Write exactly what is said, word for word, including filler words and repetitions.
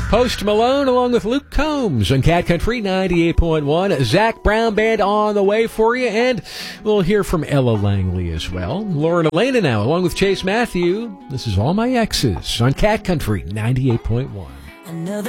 Post Malone along with Luke Combs on Cat Country ninety-eight point one. Zach Brown Band on the way for you, and we'll hear from Ella Langley as well. Lauren Elena now along with Chase Matthew. This is All My Exes on Cat Country ninety-eight point one. Another